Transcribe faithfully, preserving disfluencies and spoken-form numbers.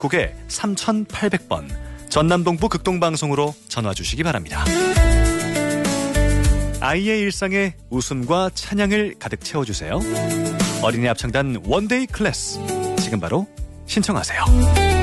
국외 삼천팔백 번 전남동부 극동방송으로 전화 주시기 바랍니다. 아이의 일상에 웃음과 찬양을 가득 채워주세요. 어린이 합창단 원데이 클래스 지금 바로 신청하세요.